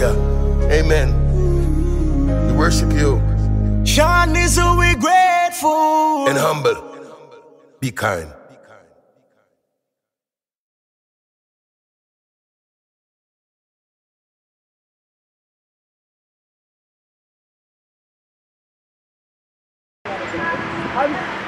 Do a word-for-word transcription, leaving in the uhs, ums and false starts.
Hallelujah. Amen. We worship you. Sean is who we grateful. And humble. Be kind. I'm